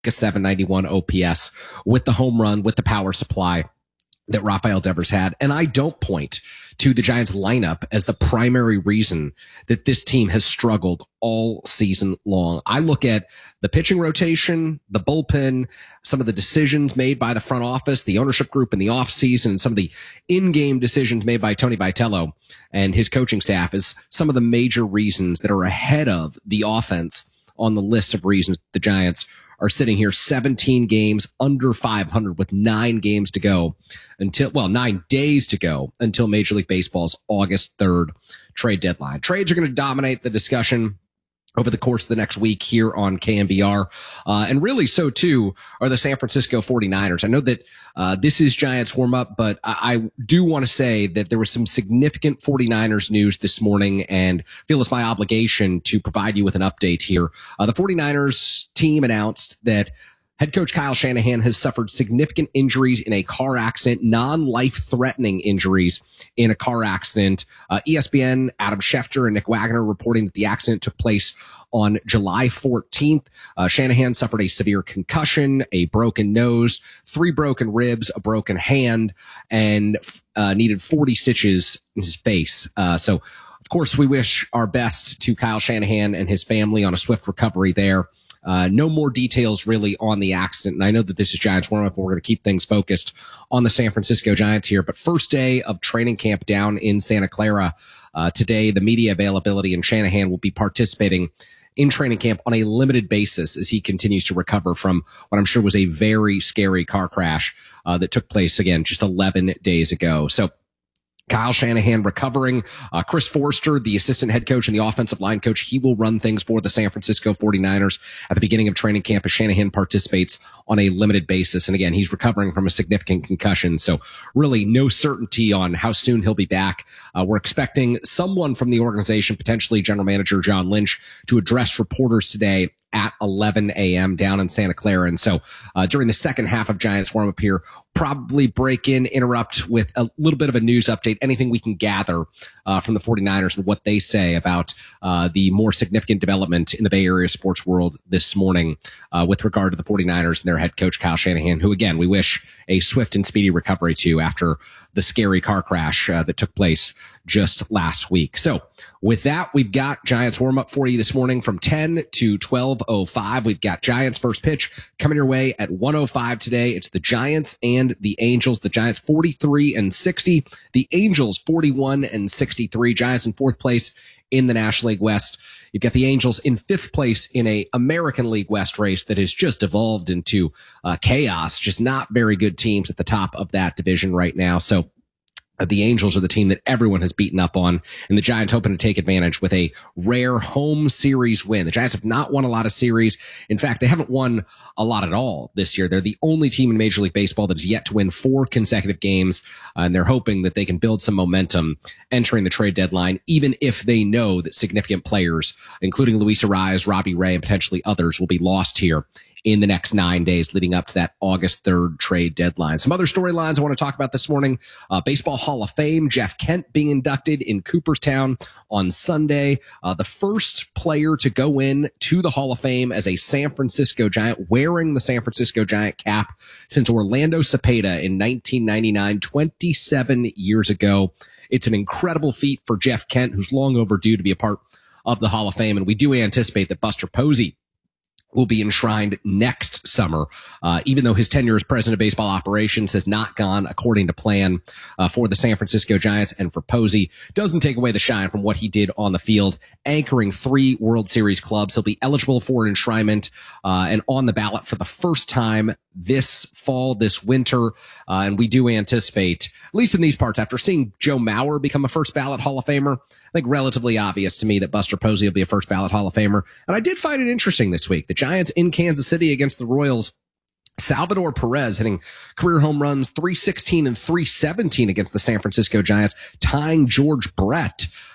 a 791 OPS with the home run, with the power supply that Rafael Devers had. And I don't point to the Giants lineup as the primary reason that this team has struggled all season long. I look at the pitching rotation, the bullpen, some of the decisions made by the front office, the ownership group in the offseason, and some of the in-game decisions made by Tony Vitello and his coaching staff as some of the major reasons that are ahead of the offense on the list of reasons the Giants are sitting here 17 games under 500 with 9 days to go until Major League Baseball's August 3rd trade deadline. Trades are going to dominate the discussion over the course of the next week here on KNBR. And really so too are the San Francisco 49ers. I know that this is Giants warm up, but I do want to say that there was some significant 49ers news this morning and feel it's my obligation to provide you with an update here. The 49ers team announced that head coach Kyle Shanahan has suffered significant injuries in a car accident, non-life-threatening injuries in a car accident. ESPN, Adam Schefter, and Nick Wagner reporting that the accident took place on July 14th. Shanahan suffered a severe concussion, a broken nose, 3 broken ribs, a broken hand, and needed 40 stitches in his face. So, of course, we wish our best to Kyle Shanahan and his family on a swift recovery there. No more details really on the accident. And I know that this is Giants warm-up, and we're going to keep things focused on the San Francisco Giants here. But first day of training camp down in Santa Clara. Today, the media availability, and Shanahan will be participating in training camp on a limited basis as he continues to recover from what I'm sure was a very scary car crash that took place, again, just 11 days ago. So Kyle Shanahan recovering. Chris Forster, the assistant head coach and the offensive line coach, he will run things for the San Francisco 49ers at the beginning of training camp as Shanahan participates on a limited basis. And again, he's recovering from a significant concussion. So really no certainty on how soon he'll be back. We're expecting someone from the organization, potentially general manager John Lynch, to address reporters today at 11 a.m. down in Santa Clara. And so during the second half of Giants warm-up here, probably break in, interrupt with a little bit of a news update, anything we can gather from the 49ers and what they say about the more significant development in the Bay Area sports world this morning with regard to the 49ers and their head coach, Kyle Shanahan, who, again, we wish a swift and speedy recovery to after the scary car crash that took place just last week. So with that, we've got Giants warm-up for you this morning from 10 to 12:05. We've got Giants first pitch coming your way at 1:05 today. It's the Giants and the Angels. The Giants 43-60. The Angels 41-63. Giants in 4th place in the National League West. You've got the Angels in 5th place in a American League West race that has just evolved into chaos. Just not very good teams at the top of that division right now. So the Angels are the team that everyone has beaten up on, and the Giants hoping to take advantage with a rare home series win. The Giants have not won a lot of series. In fact, they haven't won a lot at all this year. They're the only team in Major League Baseball that has yet to win 4 consecutive games, and they're hoping that they can build some momentum entering the trade deadline, even if they know that significant players, including Luis Arraez, Robbie Ray, and potentially others, will be lost here in the next 9 days leading up to that August 3rd trade deadline. Some other storylines I want to talk about this morning. Baseball Hall of Fame, Jeff Kent being inducted in Cooperstown on Sunday. The first player to go in to the Hall of Fame as a San Francisco Giant, wearing the San Francisco Giant cap since Orlando Cepeda in 1999, 27 years ago. It's an incredible feat for Jeff Kent, who's long overdue to be a part of the Hall of Fame. And we do anticipate that Buster Posey will be enshrined next summer, even though his tenure as president of baseball operations has not gone according to plan for the San Francisco Giants and for Posey. Doesn't take away the shine from what he did on the field, anchoring 3 World Series clubs. He'll be eligible for an enshrinement and on the ballot for the first time this fall, this winter. And we do anticipate, at least in these parts, after seeing Joe Mauer become a first ballot Hall of Famer, I think relatively obvious to me that Buster Posey will be a first ballot Hall of Famer. And I did find it interesting this week. The Giants in Kansas City against the Royals. Salvador Perez hitting career home runs 316 and 317 against the San Francisco Giants, tying George Brett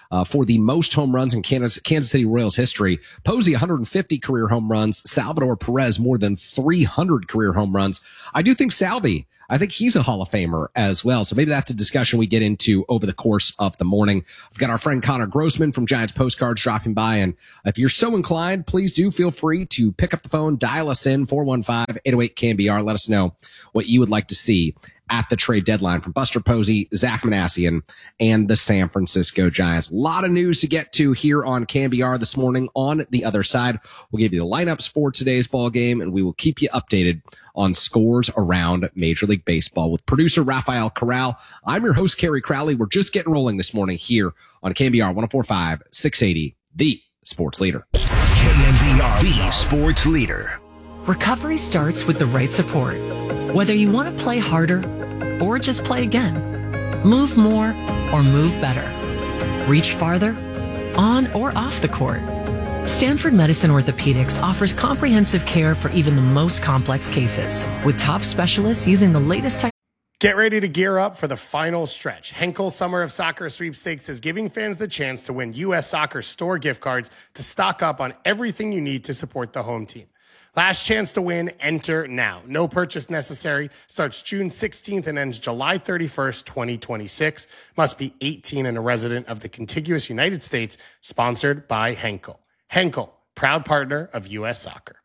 for the most home runs in Kansas City Royals history. Posey, 150 career home runs. Salvador Perez, more than 300 career home runs. I do think Salvi, I think he's a Hall of Famer as well. So maybe that's a discussion we get into over the course of the morning. We've got our friend Connor Grossman from Giants Postcards dropping by. And if you're so inclined, please do feel free to pick up the phone, dial us in 415-808-KNBR. Let us know what you would like to see at the trade deadline from Buster Posey, Zach Manassian, and the San Francisco Giants. A lot of news to get to here on KNBR this morning. On the other side, we'll give you the lineups for today's ball game, and we will keep you updated on scores around Major League Baseball with producer Rafael Corral. I'm your host, Kerry Crowley. We're just getting rolling this morning here on KNBR 104.5, 680, the sports leader. KNBR, the sports leader. Recovery starts with the right support. Whether you want to play harder or just play again, move more or move better, reach farther, on or off the court, Stanford Medicine Orthopedics offers comprehensive care for even the most complex cases, with top specialists using the latest tech. Get ready to gear up for the final stretch. Henkel Summer of Soccer Sweepstakes is giving fans the chance to win U.S. Soccer store gift cards to stock up on everything you need to support the home team. Last chance to win, enter now. No purchase necessary. Starts June 16th and ends July 31st, 2026. Must be 18 and a resident of the contiguous United States. Sponsored by Henkel. Henkel, proud partner of U.S. Soccer.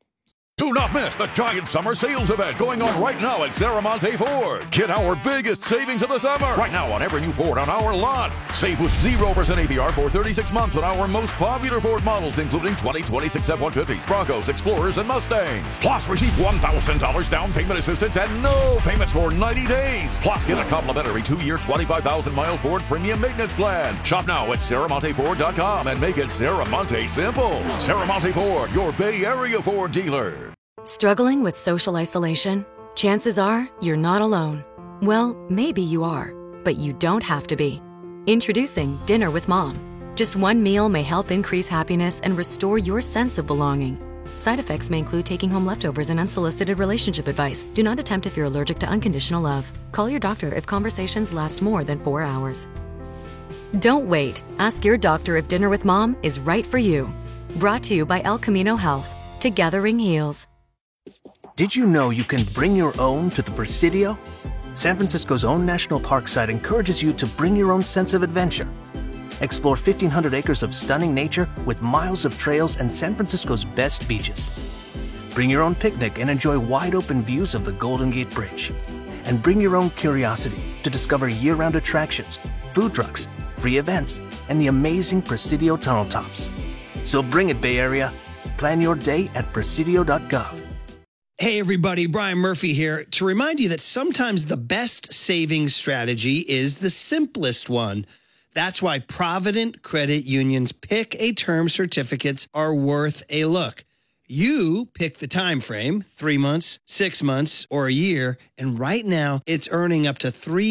Do not miss the giant summer sales event going on right now at Serramonte Ford. Get our biggest savings of the summer right now on every new Ford on our lot. Save with 0% APR for 36 months on our most popular Ford models, including 2026 F-150s, Broncos, Explorers, and Mustangs. Plus, receive $1,000 down payment assistance and no payments for 90 days. Plus, get a complimentary 2-year, 25,000-mile Ford premium maintenance plan. Shop now at SerramonteFord.com and make it Serramonte simple. Serramonte Ford, your Bay Area Ford dealer. Struggling with social isolation? Chances are you're not alone. Well, maybe you are, but you don't have to be. Introducing Dinner with Mom. Just one meal may help increase happiness and restore your sense of belonging. Side effects may include taking home leftovers and unsolicited relationship advice. Do not attempt if you're allergic to unconditional love. Call your doctor if conversations last more than 4 hours. Don't wait. Ask your doctor if Dinner with Mom is right for you. Brought to you by El Camino Health. Together ring heals. Did you know you can bring your own to the Presidio? San Francisco's own national park site encourages you to bring your own sense of adventure. Explore 1,500 acres of stunning nature with miles of trails and San Francisco's best beaches. Bring your own picnic and enjoy wide-open views of the Golden Gate Bridge. And bring your own curiosity to discover year-round attractions, food trucks, free events, and the amazing Presidio tunnel tops. So bring it, Bay Area. Plan your day at presidio.gov. Hey everybody, Brian Murphy here to remind you that sometimes the best savings strategy is the simplest one. That's why Provident Credit Union's Pick a Term certificates are worth a look. You pick the time frame, 3 months, 6 months, or a year, and right now it's earning up to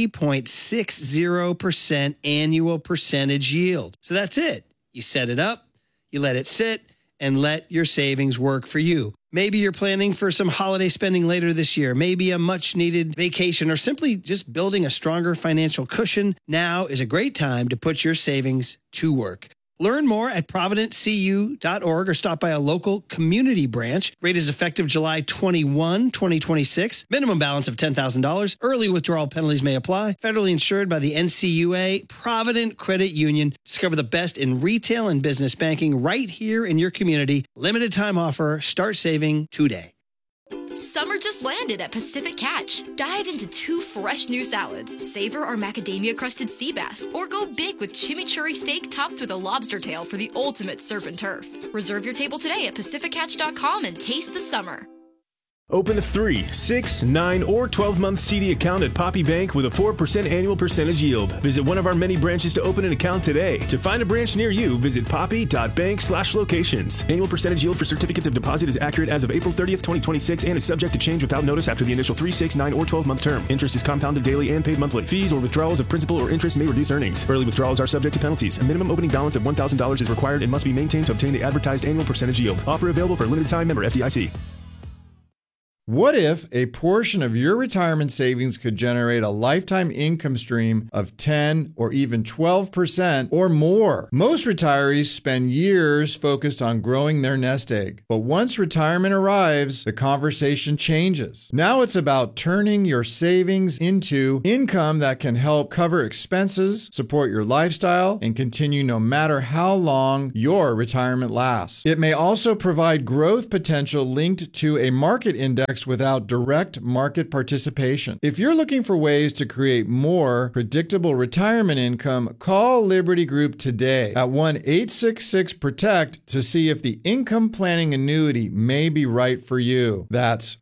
3.60% annual percentage yield. So that's it. You set it up, you let it sit, and let your savings work for you. Maybe you're planning for some holiday spending later this year, maybe a much-needed vacation, or simply just building a stronger financial cushion. Now is a great time to put your savings to work. Learn more at providentcu.org or stop by a local community branch. Rate is effective July 21, 2026. Minimum balance of $10,000. Early withdrawal penalties may apply. Federally insured by the NCUA. Provident Credit Union. Discover the best in retail and business banking right here in your community. Limited time offer. Start saving today. Summer just landed at Pacific Catch. Dive into 2 fresh new salads, savor our macadamia-crusted sea bass, or go big with chimichurri steak topped with a lobster tail for the ultimate surf and turf. Reserve your table today at pacificcatch.com and taste the summer. Open a 3, 6, 9, or 12-month CD account at Poppy Bank with a 4% annual percentage yield. Visit one of our many branches to open an account today. To find a branch near you, visit poppy.bank/locations. Annual percentage yield for certificates of deposit is accurate as of April 30th, 2026 and is subject to change without notice after the initial 3, 6, 9, or 12-month term. Interest is compounded daily and paid monthly. Fees or withdrawals of principal or interest may reduce earnings. Early withdrawals are subject to penalties. A minimum opening balance of $1,000 is required and must be maintained to obtain the advertised annual percentage yield. Offer available for a limited time. Member FDIC. What if a portion of your retirement savings could generate a lifetime income stream of 10 or even 12% or more? Most retirees spend years focused on growing their nest egg. But once retirement arrives, the conversation changes. Now it's about turning your savings into income that can help cover expenses, support your lifestyle, and continue no matter how long your retirement lasts. It may also provide growth potential linked to a market index without direct market participation. If you're looking for ways to create more predictable retirement income, call Liberty Group today at 1-866-PROTECT to see if the income planning annuity may be right for you. That's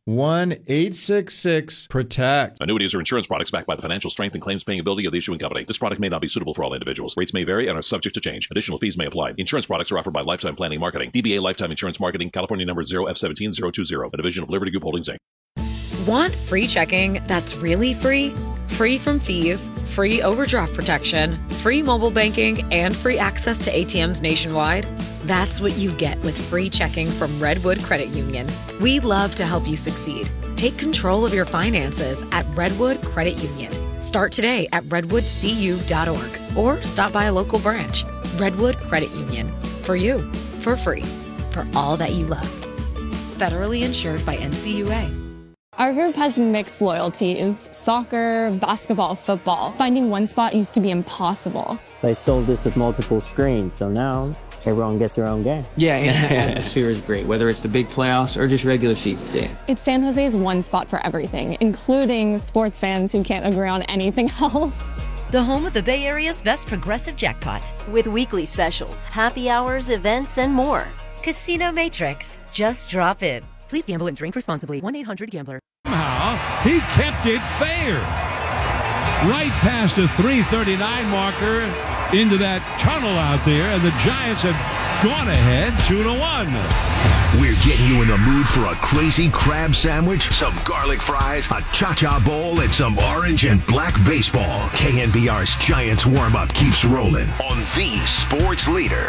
1-866-PROTECT. Annuities are insurance products backed by the financial strength and claims paying ability of the issuing company. This product may not be suitable for all individuals. Rates may vary and are subject to change. Additional fees may apply. Insurance products are offered by Lifetime Planning Marketing. DBA Lifetime Insurance Marketing, California number 0F17020, a division of Liberty Group Holdings, Inc. Want free checking that's really free? Free from fees, free overdraft protection, free mobile banking, and free access to ATMs nationwide? That's what you get with free checking from Redwood Credit Union. We love to help you succeed. Take control of your finances at Redwood Credit Union. Start today at redwoodcu.org or stop by a local branch. Redwood Credit Union. For you, for free, for all that you love. Federally insured by NCUA. Our group has mixed loyalties: soccer, basketball, football. Finding one spot used to be impossible. They sold this with multiple screens, so now everyone gets their own game. Yeah, and the atmosphere is great, whether it's the big playoffs or just regular season. It's San Jose's one spot for everything, including sports fans who can't agree on anything else. The home of the Bay Area's best progressive jackpot. With weekly specials, happy hours, events, and more. Casino Matrix. Just drop in. Please gamble and drink responsibly. 1-800-GAMBLER. Somehow, he kept it fair. Right past the 339 marker into that tunnel out there, and the Giants have gone ahead 2-1. We're getting you in the mood for a crazy crab sandwich, some garlic fries, a cha-cha bowl, and some orange and black baseball. KNBR's Giants warm-up keeps rolling on the sports leader.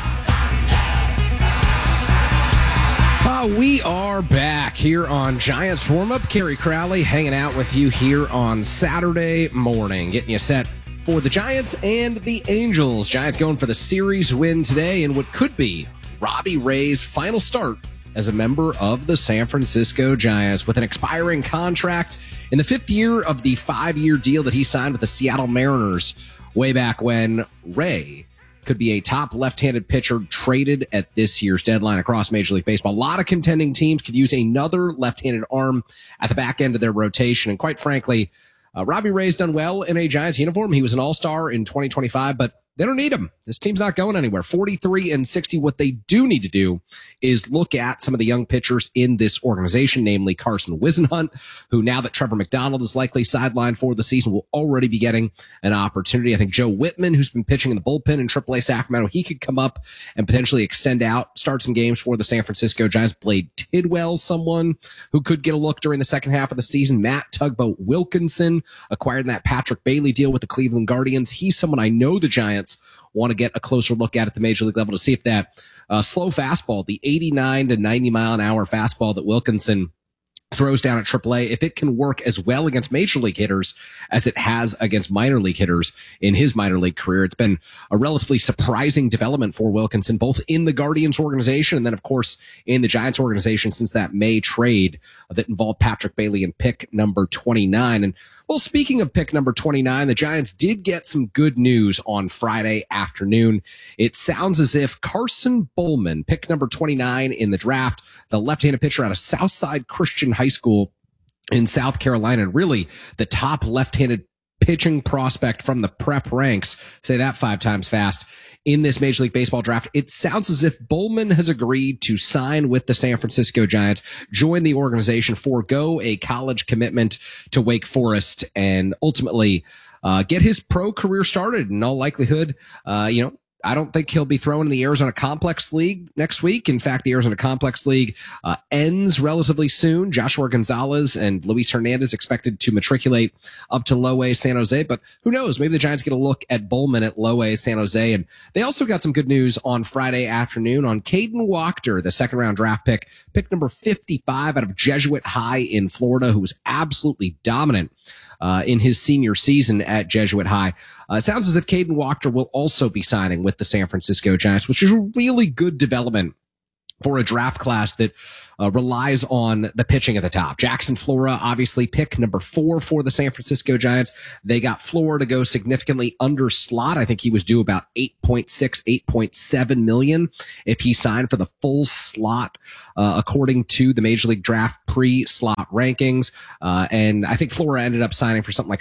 We are back here on Giants Warm-Up. Kerry Crowley hanging out with you here on Saturday morning, getting you set for the Giants and the Angels. Giants going for the series win today in what could be Robbie Ray's final start as a member of the San Francisco Giants, with an expiring contract in the fifth year of the 5-year deal that he signed with the Seattle Mariners way back when. Ray could be a top left-handed pitcher traded at this year's deadline across Major League Baseball. A lot of contending teams could use another left-handed arm at the back end of their rotation. And quite frankly, Robbie Ray's done well in a Giants uniform. He was an all-star in 2025, but they don't need him. This team's not going anywhere. 43-60. What they do need to do is look at some of the young pitchers in this organization, namely Carson Whisenhunt, who, now that Trevor McDonald is likely sidelined for the season, will already be getting an opportunity. I think Joe Whitman, who's been pitching in the bullpen in AAA Sacramento, he could come up and potentially extend out, start some games for the San Francisco Giants. Blade Tidwell, someone who could get a look during the second half of the season. Matt Tugboat Wilkinson, acquired in that Patrick Bailey deal with the Cleveland Guardians. He's someone I know the Giants want to get a closer look at the major league level to see if that slow fastball, the 89 to 90 mile an hour fastball that Wilkinson throws down at AAA, if it can work as well against major league hitters as it has against minor league hitters in his minor league career. It's been a relatively surprising development for Wilkinson, both in the Guardians organization and then, of course, in the Giants organization since that May trade that involved Patrick Bailey and pick number 29. And, well, speaking of pick number 29, the Giants did get some good news on Friday afternoon. It sounds as if Carson Bowman, pick number 29 in the draft, the left-handed pitcher out of Southside Christian High School in South Carolina, and really the top left-handed pitching prospect from the prep ranks, say that 5 times fast, in this Major League Baseball draft. It sounds as if Bowman has agreed to sign with the San Francisco Giants, join the organization, forego a college commitment to Wake Forest, and ultimately get his pro career started. In all likelihood, I don't think he'll be thrown in the Arizona Complex League next week. In fact, the Arizona Complex League ends relatively soon. Joshua Gonzalez and Luis Hernandez expected to matriculate up to Low A San Jose, but who knows? Maybe the Giants get a look at Bowman at Low A San Jose. And they also got some good news on Friday afternoon on Caden Wachter, the second-round draft pick number 55 out of Jesuit High in Florida, who was absolutely dominant in his senior season at Jesuit High. Sounds as if Caden Wachter will also be signing with the San Francisco Giants, which is a really good development for a draft class that relies on the pitching at the top. Jackson Flora, obviously pick number 4 for the San Francisco Giants. They got Flora to go significantly under slot. I think he was due about 8.6, 8.7 million if he signed for the full slot, according to the Major League Draft pre-slot rankings. And I think Flora ended up signing for something like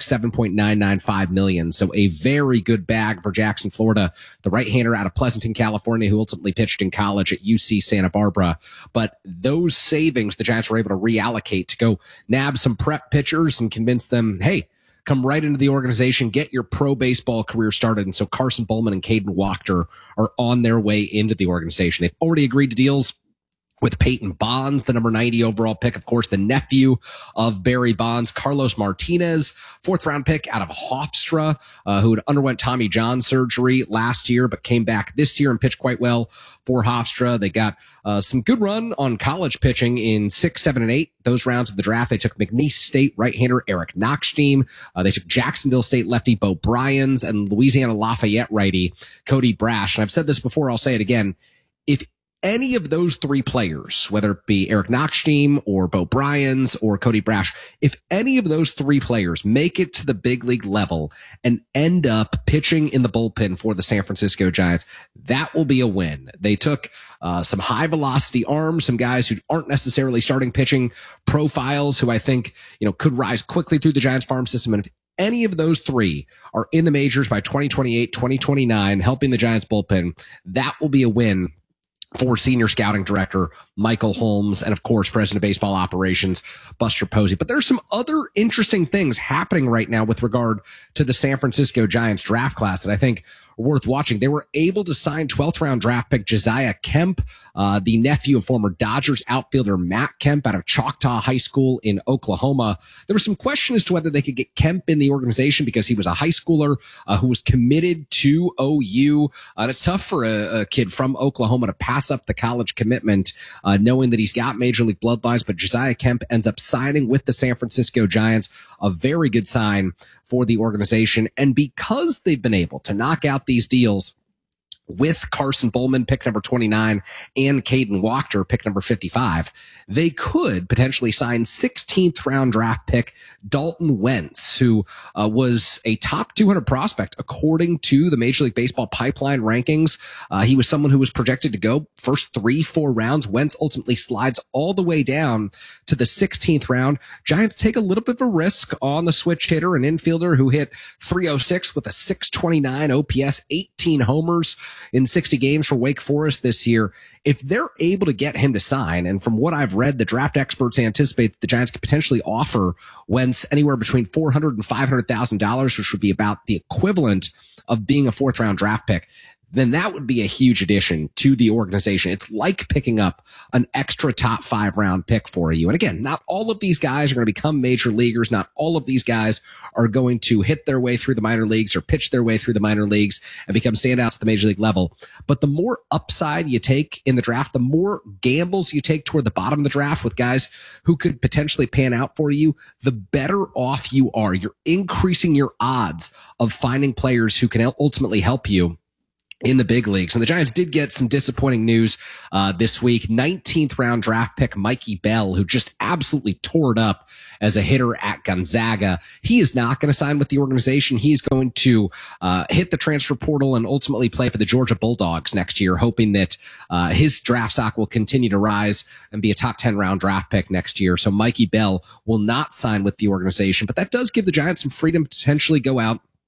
7.995 million. So a very good bag for Jackson Florida, the right-hander out of Pleasanton, California, who ultimately pitched in college at UC Santa Barbara. But those savings the Giants were able to reallocate to go nab some prep pitchers and convince them, hey, come right into the organization, get your pro baseball career started. And so Carson Bowman and Caden Wachter are on their way into the organization. They've already agreed to deals with Peyton Bonds, the number 90 overall pick, of course, the nephew of Barry Bonds, Carlos Martinez, 4th round pick out of Hofstra, who had underwent Tommy John surgery last year, but came back this year and pitched quite well for Hofstra. They got some good run on college pitching in 6, 7, and 8. Those rounds of the draft, they took McNeese State right-hander Eric Nockstein. They took Jacksonville State lefty Bo Bryans and Louisiana Lafayette righty Cody Brash. And I've said this before, I'll say it again. If any of those 3 players, whether it be Eric Nockstein or Bo Bryans or Cody Brash, if any of those 3 players make it to the big league level and end up pitching in the bullpen for the San Francisco Giants, that will be a win. They took some high velocity arms, some guys who aren't necessarily starting pitching profiles, who I think, could rise quickly through the Giants farm system. And if any of those 3 are in the majors by 2028, 2029, helping the Giants bullpen, that will be a win for senior scouting director Michael Holmes and, of course, president of baseball operations Buster Posey. But there's some other interesting things happening right now with regard to the San Francisco Giants draft class that I think are worth watching. They were able to sign 12th round draft pick Josiah Kemp, the nephew of former Dodgers outfielder Matt Kemp out of Choctaw High School in Oklahoma. There was some question as to whether they could get Kemp in the organization because he was a high schooler who was committed to OU. And it's tough for a kid from Oklahoma to pass up the college commitment, knowing that he's got major league bloodlines. But Josiah Kemp ends up signing with the San Francisco Giants, a very good sign for the organization. And because they've been able to knock out these deals with Carson Bowman, pick number 29, and Caden Wachter, pick number 55, they could potentially sign 16th round draft pick Dalton Wentz, who was a top 200 prospect according to the Major League Baseball pipeline rankings. He was someone who was projected to go first 3-4 rounds. Wentz ultimately slides all the way down to the 16th round. Giants take a little bit of a risk on the switch hitter, an infielder who hit 306 with a 629 OPS, 18 homers in 60 games for Wake Forest this year. If they're able to get him to sign, and from what I've read, the draft experts anticipate that the Giants could potentially offer Wentz anywhere between $400,000 and $500,000, which would be about the equivalent of being a 4th round draft pick, then that would be a huge addition to the organization. It's like picking up an extra top 5 round pick for you. And again, not all of these guys are going to become major leaguers. Not all of these guys are going to hit their way through the minor leagues or pitch their way through the minor leagues and become standouts at the major league level. But the more upside you take in the draft, the more gambles you take toward the bottom of the draft with guys who could potentially pan out for you, the better off you are. You're increasing your odds of finding players who can ultimately help you in the big leagues. And the Giants did get some disappointing news this week. 19th round draft pick Mikey Bell, who just absolutely tore it up as a hitter at Gonzaga. He is not going to sign with the organization. He's going to hit the transfer portal and ultimately play for the Georgia Bulldogs next year, hoping that his draft stock will continue to rise and be a top 10 round draft pick next year. So Mikey Bell will not sign with the organization, but that does give the Giants some freedom to potentially go out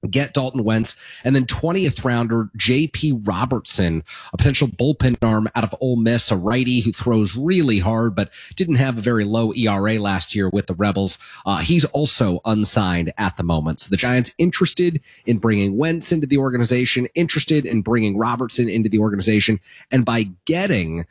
get Dalton Wentz, and then 20th rounder J.P. Robertson, a potential bullpen arm out of Ole Miss, a righty who throws really hard but didn't have a very low ERA last year with the Rebels. He's also unsigned at the moment. So the Giants interested in bringing Wentz into the organization, interested in bringing Robertson into the organization, and by getting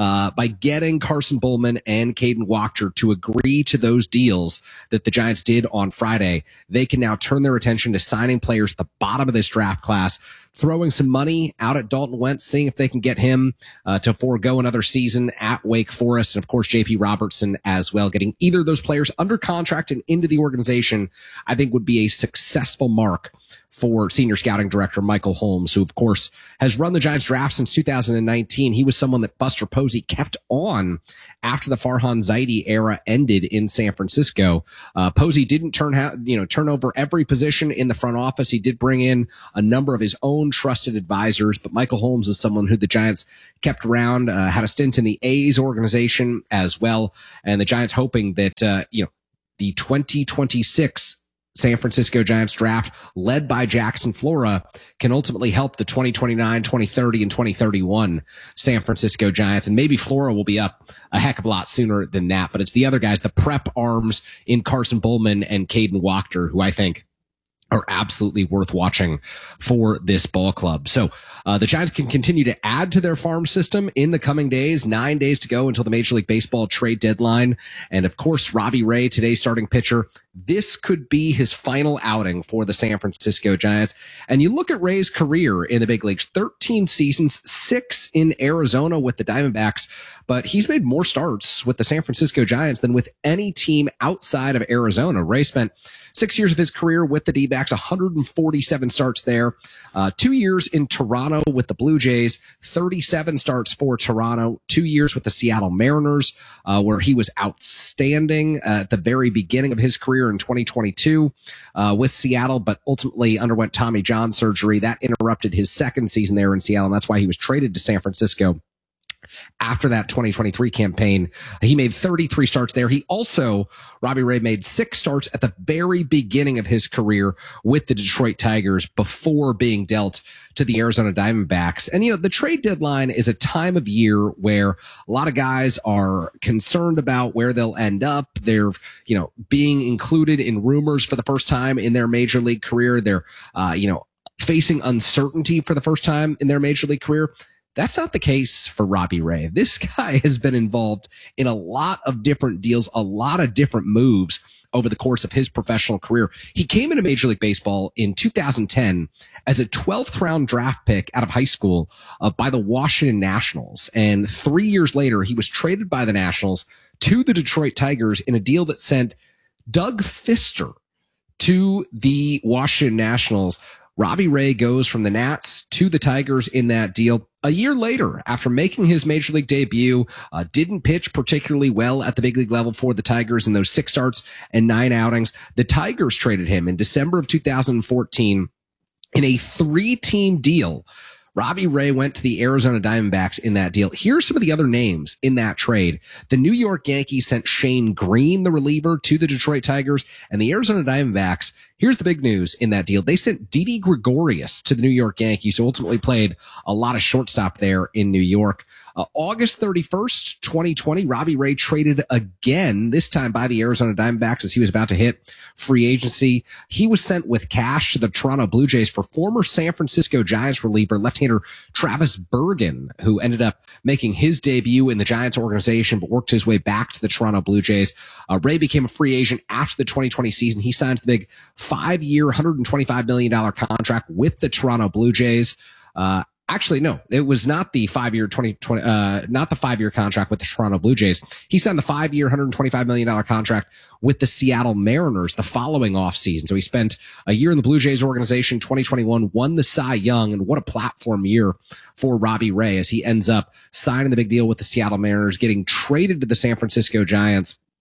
Carson Bullman and Caden Wachter to agree to those deals that the Giants did on Friday, they can now turn their attention to signing players at the bottom of this draft class, throwing some money out at Dalton Wentz, seeing if they can get him to forego another season at Wake Forest, and of course J.P. Robertson as well. Getting either of those players under contract and into the organization, I think, would be a successful mark for senior scouting director Michael Holmes, who of course has run the Giants draft since 2019. He was someone that Buster Posey kept on after the Farhan Zaidi era ended in San Francisco. Posey didn't turn over every position in the front office. He did bring in a number of his own trusted advisors, but Michael Holmes is someone who the Giants kept around, had a stint in the A's organization as well. And the Giants hoping that, the 2026 San Francisco Giants draft led by Jackson Flora can ultimately help the 2029, 2030, and 2031 San Francisco Giants. And maybe Flora will be up a heck of a lot sooner than that, but it's the other guys, the prep arms in Carson Bullman and Caden Wachter, who I think are absolutely worth watching for this ball club. So the Giants can continue to add to their farm system in the coming days. 9 days to go until the Major League Baseball trade deadline. And of course, Robbie Ray, today's starting pitcher, this could be his final outing for the San Francisco Giants. And you look at Ray's career in the big leagues, 13 seasons, 6 in Arizona with the Diamondbacks, but he's made more starts with the San Francisco Giants than with any team outside of Arizona. Ray spent 6 years of his career with the D-backs, 147 starts there, 2 years in Toronto with the Blue Jays, 37 starts for Toronto, 2 years with the Seattle Mariners, where he was outstanding at the very beginning of his career in 2022 with Seattle, but ultimately underwent Tommy John surgery. That interrupted his second season there in Seattle, and that's why he was traded to San Francisco. After that 2023 campaign, he made 33 starts there. He also, Robbie Ray, made 6 starts at the very beginning of his career with the Detroit Tigers before being dealt to the Arizona Diamondbacks. And, the trade deadline is a time of year where a lot of guys are concerned about where they'll end up. They're, being included in rumors for the first time in their major league career. They're, facing uncertainty for the first time in their major league career. That's not the case for Robbie Ray. This guy has been involved in a lot of different deals, a lot of different moves over the course of his professional career. He came into Major League Baseball in 2010 as a 12th round draft pick out of high school by the Washington Nationals. And 3 years later, he was traded by the Nationals to the Detroit Tigers in a deal that sent Doug Fister to the Washington Nationals. Robbie Ray goes from the Nats to the Tigers in that deal. A year later, after making his major league debut, didn't pitch particularly well at the big league level for the Tigers in those 6 starts and 9 outings. The Tigers traded him in December of 2014 in a 3-team deal. Robbie Ray went to the Arizona Diamondbacks in that deal. Here's some of the other names in that trade. The New York Yankees sent Shane Green, the reliever, to the Detroit Tigers, and the Arizona Diamondbacks, here's the big news in that deal. They sent Didi Gregorius to the New York Yankees, who ultimately played a lot of shortstop there in New York. August 31st, 2020, Robbie Ray traded again, this time by the Arizona Diamondbacks as he was about to hit free agency. He was sent with cash to the Toronto Blue Jays for former San Francisco Giants reliever, left-hander Travis Bergen, who ended up making his debut in the Giants organization, but worked his way back to the Toronto Blue Jays. Ray became a free agent after the 2020 season. He signed the big 5-year, $125 million contract with the Toronto Blue Jays. Actually, no, it was not the 5-year not the 5-year contract with the Toronto Blue Jays. He signed the 5-year, $125 million contract with the Seattle Mariners the following offseason. So he spent a year in the Blue Jays organization, 2021, won the Cy Young, and what a platform year for Robbie Ray as he ends up signing the big deal with the Seattle Mariners, getting traded to the San Francisco Giants.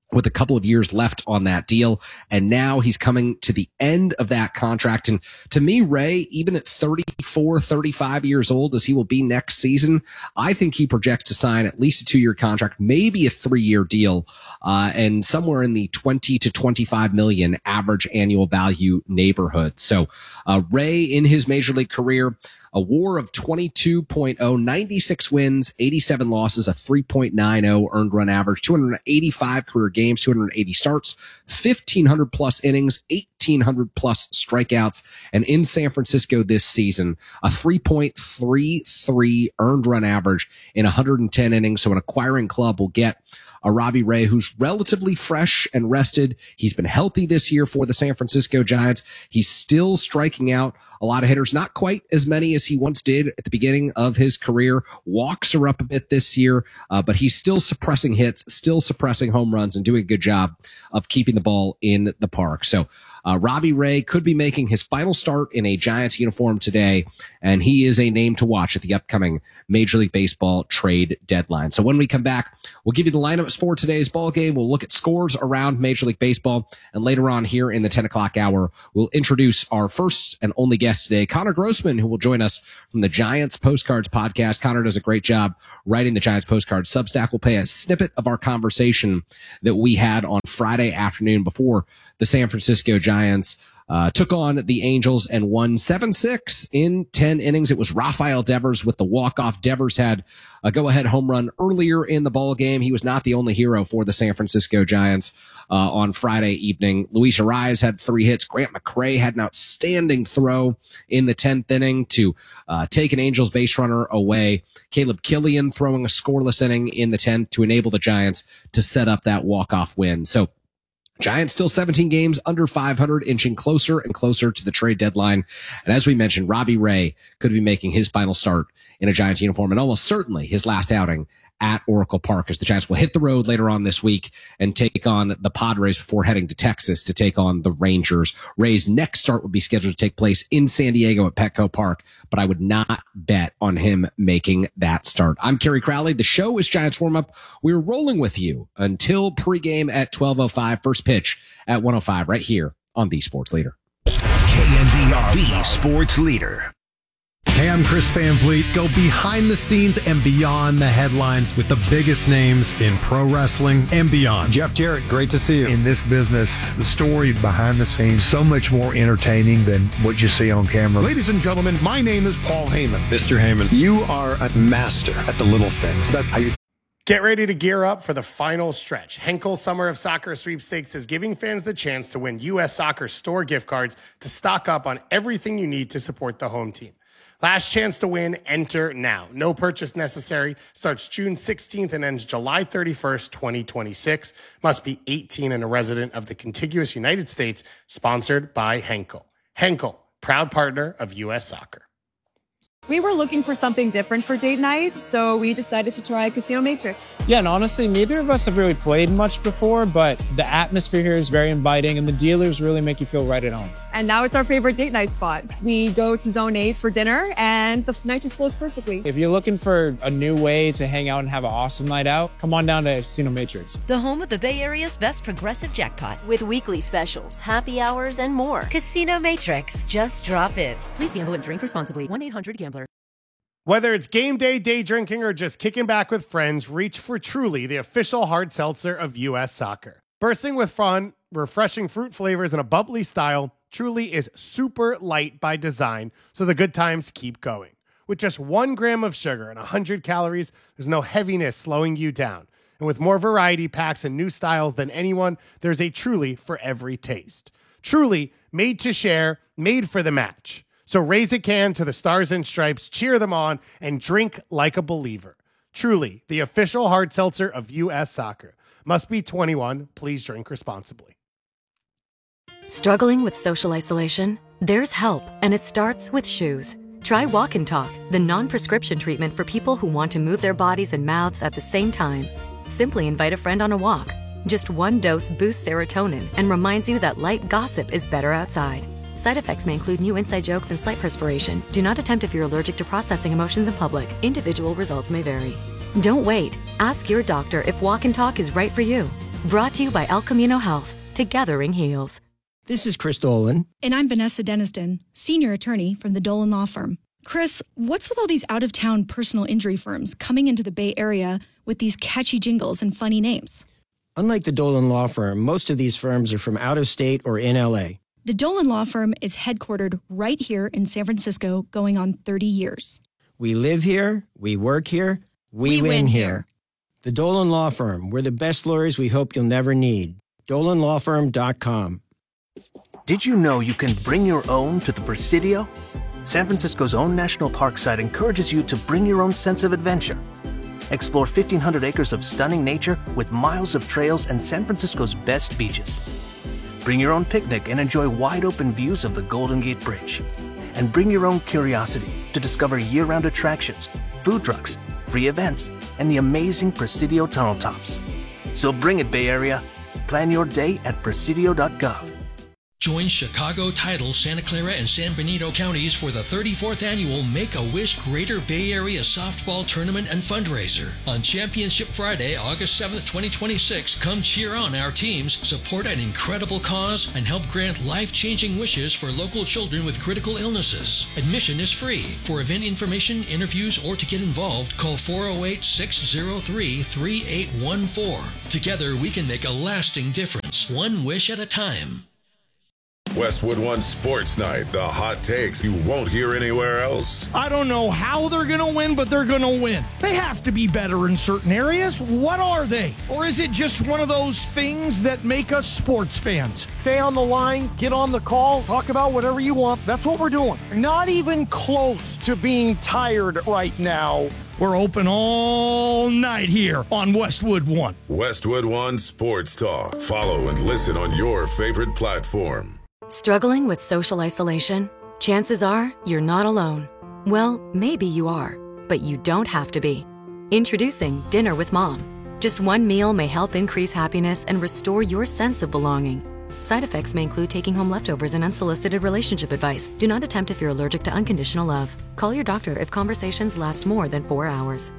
with a couple of years left on that deal. And now he's coming to the end of that contract. And to me, Ray, even at 34, 35 years old, as he will be next season, I think he projects to sign at least a 2-year contract, maybe a 3-year deal, and somewhere in the 20 to 25 million average annual value neighborhood. So, Ray in his major league career, a WAR of 22.0, 96 wins, 87 losses, a 3.90 earned run average, 285 career games, 280 starts, 1,500 plus innings, 1,800 plus strikeouts. And in San Francisco this season, a 3.33 earned run average in 110 innings. So an acquiring club will get a Robbie Ray who's relatively fresh and rested. He's been healthy this year for the San Francisco Giants. He's still striking out a lot of hitters, not quite as many as he once did at the beginning of his career. Walks are up a bit this year, but he's still suppressing hits, still suppressing home runs, and doing a good job of keeping the ball in the park. So Robbie Ray could be making his final start in a Giants uniform today, and he is a name to watch at the upcoming Major League Baseball trade deadline. So when we come back, we'll give you the lineups for today's ball game. We'll look at scores around Major League Baseball, and later on here in the 10 o'clock hour, we'll introduce our first and only guest today, Connor Grossman, who will join us from the Giants Postcards podcast. Connor does a great job writing the Giants Postcards. Substack will play a snippet of our conversation that we had on Friday afternoon before the San Francisco Giants took on the Angels and won 7-6 in 10 innings. It was Rafael Devers with the walk-off. Devers had a go-ahead home run earlier in the ball game. He was not the only hero for the San Francisco Giants on Friday evening. Luis Arraez had 3 hits. Grant McCray had an outstanding throw in the 10th inning to take an Angels base runner away. Caleb Killian throwing a scoreless inning in the 10th to enable the Giants to set up that walk-off win. So Giants still 17 games under 500, inching closer and closer to the trade deadline. And as we mentioned, Robbie Ray could be making his final start in a Giants uniform and almost certainly his last outing at Oracle Park, as the Giants will hit the road later on this week and take on the Padres before heading to Texas to take on the Rangers. Ray's next start would be scheduled to take place in San Diego at Petco Park, but I would not bet on him making that start. I'm Kerry Crowley. The show is Giants Warm Up. We're rolling with you until pregame at 12:05, first pitch at 1:05 right here on The Sports Leader. KNBR, The Sports Leader. Hey, I'm Chris Van Vliet. Go behind the scenes and beyond the headlines with the biggest names in pro wrestling and beyond. Jeff Jarrett, great to see you. In this business, the story behind the scenes, so much more entertaining than what you see on camera. Ladies and gentlemen, my name is Paul Heyman. Mr. Heyman, you are a master at the little things. That's how you... Get ready to gear up for the final stretch. Henkel Summer of Soccer Sweepstakes is giving fans the chance to win U.S. Soccer store gift cards to stock up on everything you need to support the home team. Last chance to win, enter now. No purchase necessary. Starts June 16th and ends July 31st, 2026. Must be 18 and a resident of the contiguous United States. Sponsored by Henkel. Henkel, proud partner of U.S. Soccer. We were looking for something different for date night, so we decided to try Casino Matrix. Yeah, and honestly, neither of us have really played much before, but the atmosphere here is very inviting, and the dealers really make you feel right at home. And now it's our favorite date night spot. We go to Zone 8 for dinner, and the night just flows perfectly. If you're looking for a new way to hang out and have an awesome night out, come on down to Casino Matrix. The home of the Bay Area's best progressive jackpot, with weekly specials, happy hours, and more. Casino Matrix. Just drop in. Please gamble and drink responsibly. 1-800-GAMBLER. Whether it's game day, day drinking, or just kicking back with friends, reach for Truly, the official hard seltzer of U.S. Soccer. Bursting with fun, refreshing fruit flavors, and a bubbly style, Truly is super light by design, so the good times keep going. With just 1 gram of sugar and 100 calories, there's no heaviness slowing you down. And with more variety packs and new styles than anyone, there's a Truly for every taste. Truly, made to share, made for the match. So raise a can to the Stars and Stripes, cheer them on, and drink like a believer. Truly, the official hard seltzer of U.S. Soccer. Must be 21. Please drink responsibly. Struggling with social isolation? There's help, and it starts with shoes. Try Walk and Talk, the non-prescription treatment for people who want to move their bodies and mouths at the same time. Simply invite a friend on a walk. Just 1 dose boosts serotonin and reminds you that light gossip is better outside. Side effects may include new inside jokes and slight perspiration. Do not attempt if you're allergic to processing emotions in public. Individual results may vary. Don't wait. Ask your doctor if Walk and Talk is right for you. Brought to you by El Camino Health, Togethering Heals. This is Chris Dolan. And I'm Vanessa Deniston, senior attorney from the Dolan Law Firm. Chris, what's with all these out-of-town personal injury firms coming into the Bay Area with these catchy jingles and funny names? Unlike the Dolan Law Firm, most of these firms are from out of state or in LA. The Dolan Law Firm is headquartered right here in San Francisco, going on 30 years. We live here, we work here, we win here. The Dolan Law Firm, we're the best lawyers we hope you'll never need. DolanLawFirm.com. Did you know you can bring your own to the Presidio? San Francisco's own national park site encourages you to bring your own sense of adventure. Explore 1,500 acres of stunning nature with miles of trails and San Francisco's best beaches. Bring your own picnic and enjoy wide-open views of the Golden Gate Bridge. And bring your own curiosity to discover year-round attractions, food trucks, free events, and the amazing Presidio tunnel tops. So bring it, Bay Area. Plan your day at presidio.gov. Join Chicago, Tidal, Santa Clara, and San Benito counties for the 34th annual Make-A-Wish Greater Bay Area Softball Tournament and Fundraiser. On Championship Friday, August 7th, 2026, come cheer on our teams, support an incredible cause, and help grant life-changing wishes for local children with critical illnesses. Admission is free. For event information, interviews, or to get involved, call 408-603-3814. Together, we can make a lasting difference, one wish at a time. Westwood One Sports Night, the hot takes you won't hear anywhere else. I don't know how they're going to win, but they're going to win. They have to be better in certain areas. What are they? Or is it just one of those things that make us sports fans? Stay on the line, get on the call, talk about whatever you want. That's what we're doing. Not even close to being tired right now. We're open all night here on Westwood One. Westwood One Sports Talk. Follow and listen on your favorite platform. Struggling with social isolation? Chances are you're not alone. Well, maybe you are, but you don't have to be. Introducing Dinner with Mom. Just one meal may help increase happiness and restore your sense of belonging. Side effects may include taking home leftovers and unsolicited relationship advice. Do not attempt if you're allergic to unconditional love. Call your doctor if conversations last more than 4 hours.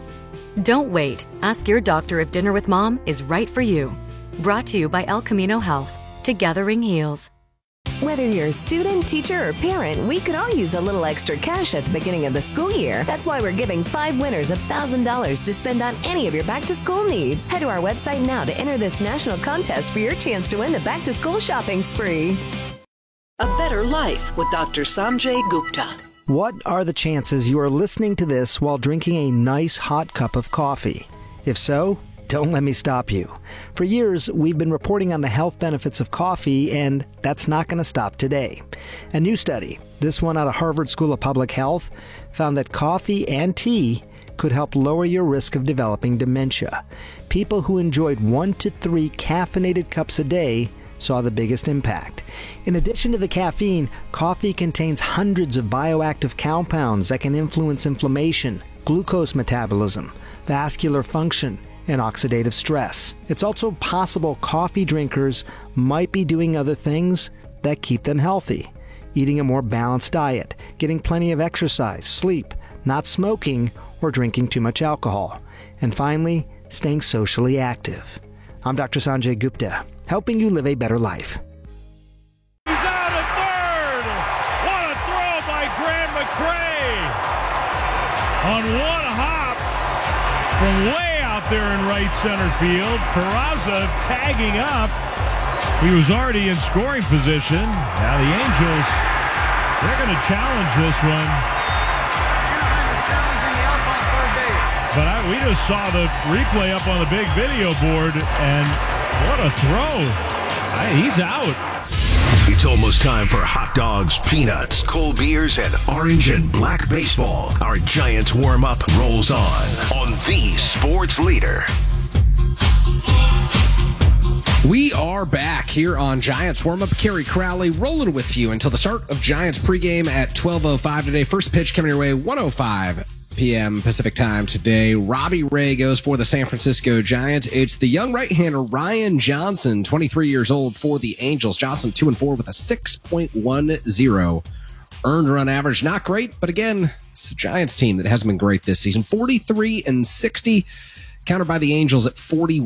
Don't wait. Ask your doctor if Dinner with Mom is right for you. Brought to you by El Camino Health. Togethering Heals. Whether you're a student, teacher, or parent, we could all use a little extra cash at the beginning of the school year. That's why we're giving 5 winners $1,000 to spend on any of your back-to-school needs. Head to our website now to enter this national contest for your chance to win the back-to-school shopping spree. A Better Life with Dr. Sanjay Gupta. What are the chances you are listening to this while drinking a nice hot cup of coffee? If so, don't let me stop you. For years, we've been reporting on the health benefits of coffee, and that's not going to stop today. A new study, this one out of Harvard School of Public Health, found that coffee and tea could help lower your risk of developing dementia. People who enjoyed 1 to 3 caffeinated cups a day saw the biggest impact. In addition to the caffeine, coffee contains hundreds of bioactive compounds that can influence inflammation, glucose metabolism, vascular function, and oxidative stress. It's also possible coffee drinkers might be doing other things that keep them healthy. Eating a more balanced diet, getting plenty of exercise, sleep, not smoking, or drinking too much alcohol. And finally, staying socially active. I'm Dr. Sanjay Gupta, helping you live a better life. He's out at third. What a throw by Grant McCray. On one hop from way out there in right center field. Peraza tagging up. He was already in scoring position. Now the Angels, they're going to challenge this one. But we just saw the replay up on the big video board, and what a throw. He's out. It's almost time for hot dogs, peanuts, cold beers, and orange and black baseball. Our Giants warm-up rolls on the sports leader. We are back here on Giants Warm-Up. Kerry Crowley rolling with you until the start of Giants pregame at 12:05 today. First pitch coming your way, 1:05 p.m. Pacific time today. Robbie Ray goes for the San Francisco Giants. It's the young right-hander Ryan Johnson, 23 years old for the Angels. Johnson 2-4 with a 6.10 earned run average. Not great, but again, it's a Giants team that hasn't been great this season. 43-60. countered by the Angels at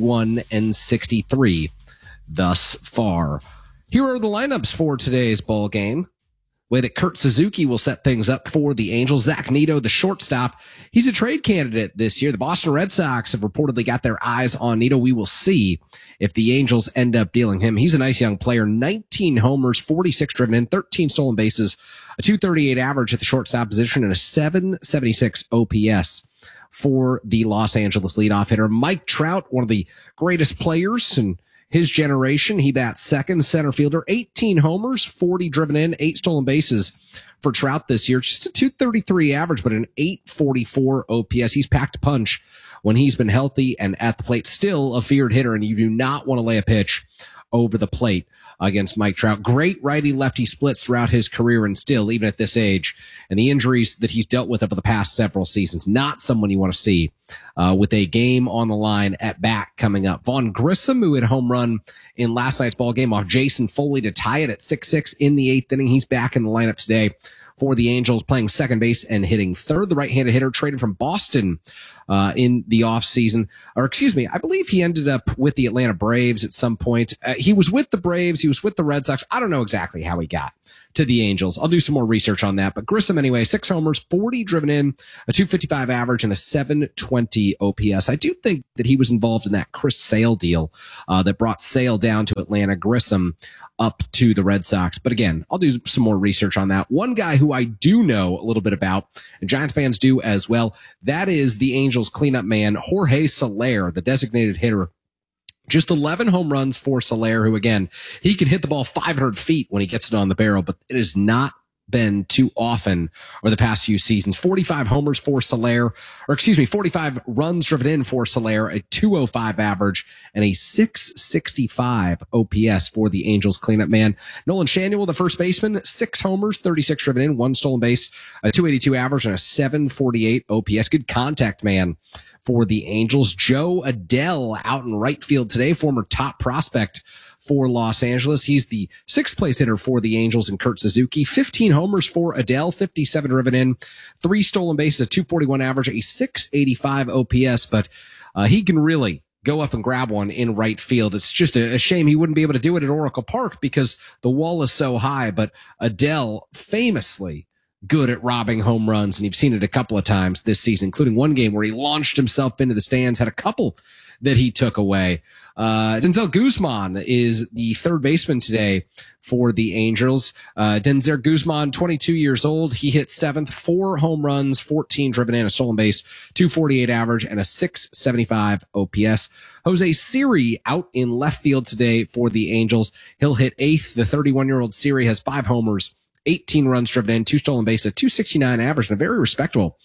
41-63 thus far. Here are the lineups for today's ball game. Way that Kurt Suzuki will set things up for the Angels. Zach Neto, the shortstop. He's a trade candidate this year. The Boston Red Sox have reportedly got their eyes on Neto. We will see if the Angels end up dealing him. He's a nice young player. 19 homers, 46 driven in, 13 stolen bases, a 238 average at the shortstop position, and a 776 OPS for the Los Angeles leadoff hitter. Mike Trout, one of the greatest players in his generation. He bats second, center fielder, 18 homers, 40 driven in, 8 stolen bases for Trout this year. Just a 233 average, but an 844 OPS. He's packed a punch when he's been healthy and at the plate. Still a feared hitter, and you do not want to lay a pitch over the plate against Mike Trout. Great righty-lefty splits throughout his career, and still, even at this age, and the injuries that he's dealt with over the past several seasons, not someone you want to see with a game on the line at bat coming up. Vaughn Grissom, who hit a home run in last night's ball game off Jason Foley to tie it at 6-6 in the 8th inning. He's back in the lineup today for the Angels, playing second base and hitting third. The right-handed hitter traded from Boston in the offseason. Or excuse me, I believe he ended up with the Atlanta Braves at some point. He was with the Braves. He was with the Red Sox. I don't know exactly how he got to the Angels. I'll do some more research on that. But Grissom, anyway, 6 homers, 40 driven in, a 255 average, and a 720 OPS. I do think that he was involved in that Chris Sale deal that brought Sale down to Atlanta, Grissom up to the Red Sox. But again, I'll do some more research on that. One guy who I do know a little bit about, and Giants fans do as well, that is the Angels cleanup man, Jorge Soler, the designated hitter. Just 11 home runs for Soler, who, again, he can hit the ball 500 feet when he gets it on the barrel, but it has not been too often over the past few seasons. 45 homers for Soler, 45 runs driven in for Soler, a 205 average, and a 665 OPS for the Angels cleanup man. Nolan Schanuel, the first baseman, 6 homers, 36 driven in, 1 stolen base, a 282 average, and a 748 OPS. Good contact man for the Angels. Joe Adell out in right field today, former top prospect for Los Angeles. He's the 6th place hitter for the Angels and Kurt Suzuki. 15 homers for Adell, 57 driven in, 3 stolen bases, a 241 average, a 685 OPS, but he can really go up and grab one in right field. It's just a shame he wouldn't be able to do it at Oracle Park because the wall is so high, but Adell famously good at robbing home runs, and you've seen it a couple of times this season, including one game where he launched himself into the stands, had a couple that he took away. Denzel Guzman is the 3rd baseman today for the Angels. Denzel Guzman, 22 years old. He hit 7th, 4 home runs, 14 driven in, a stolen base, 248 average, and a 675 OPS. Jose Siri out in left field today for the Angels. He'll hit 8th. The 31-year-old Siri has 5 homers, 18 runs driven in, 2 stolen bases, a 269 average, and a very respectable